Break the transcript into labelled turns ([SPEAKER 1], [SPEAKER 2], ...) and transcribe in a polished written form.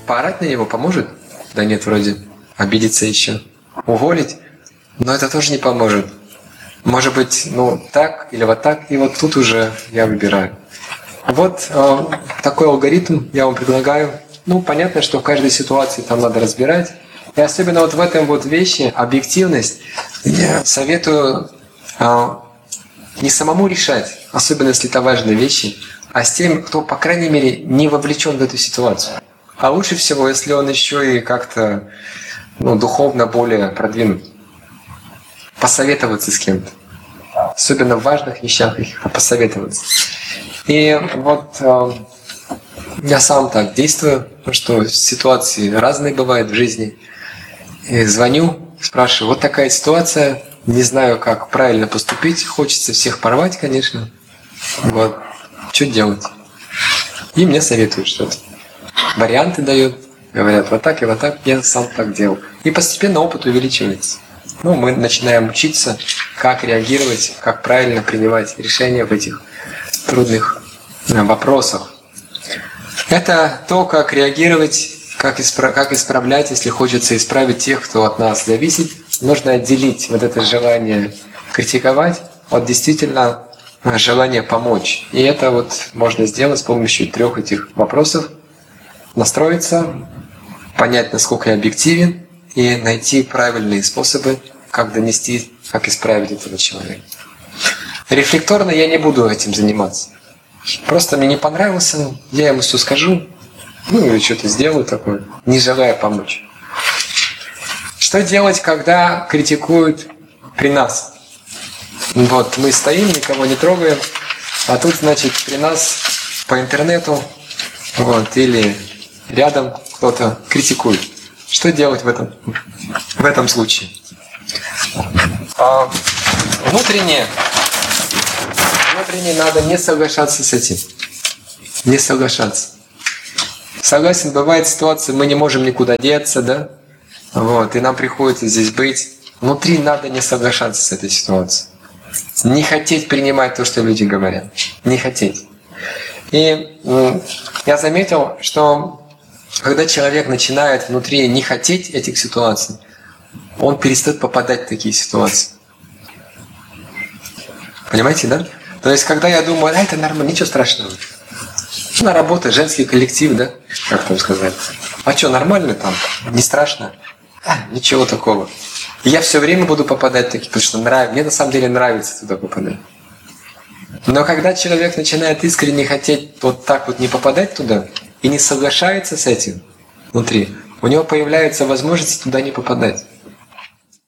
[SPEAKER 1] Поорать на него поможет? Да нет, вроде. Обидеться еще. Уволить? Но это тоже не поможет. Может быть, так или вот так, и вот тут уже я выбираю. Вот такой алгоритм я вам предлагаю. Понятно, что в каждой ситуации там надо разбирать. И особенно вот в этом вот вещи, объективность, я советую не самому решать, особенно если это важные вещи, а с тем, кто, по крайней мере, не вовлечен в эту ситуацию. А лучше всего, если он еще и как-то духовно более продвинут. Посоветоваться с кем-то. Особенно в важных вещах посоветоваться. И вот я сам так действую, потому что ситуации разные бывают в жизни. И звоню, спрашиваю, вот такая ситуация, не знаю, как правильно поступить, хочется всех порвать, конечно. Вот. Что делать? И мне советуют что-то. Варианты дают, говорят, вот так и вот так, я сам так делал. И постепенно опыт увеличивается. Мы начинаем учиться, как реагировать, как правильно принимать решения в этих трудных вопросах. Это то, как реагировать, как исправлять, если хочется исправить тех, кто от нас зависит. Нужно отделить вот это желание критиковать от действительно желания помочь. И это вот можно сделать с помощью 3 этих вопросов. Настроиться, понять, насколько я объективен, и найти правильные способы, как донести, как исправить этого человека. Рефлекторно я не буду этим заниматься. Просто мне не понравился, я ему все скажу, или что-то сделаю такое, не желая помочь. Что делать, когда критикуют при нас? Вот мы стоим, никого не трогаем, а тут, значит, при нас по интернету или рядом кто-то критикует. Что делать в этом случае? Внутренне надо не соглашаться с этим. Не соглашаться. Согласен, бывает ситуация, мы не можем никуда деться, да? И нам приходится здесь быть. Внутри надо не соглашаться с этой ситуацией. Не хотеть принимать то, что люди говорят. Не хотеть. И я заметил, что когда человек начинает внутри не хотеть этих ситуаций, он перестает попадать в такие ситуации. Понимаете, да? То есть, когда я думаю, это нормально, ничего страшного. На работе, женский коллектив, да? Как там сказать? А что, нормально там? Не страшно? Ничего такого. И я все время буду попадать в такие, потому что мне на самом деле нравится туда попадать. Но когда человек начинает искренне хотеть вот так вот не попадать туда и не соглашается с этим внутри, у него появляется возможность туда не попадать.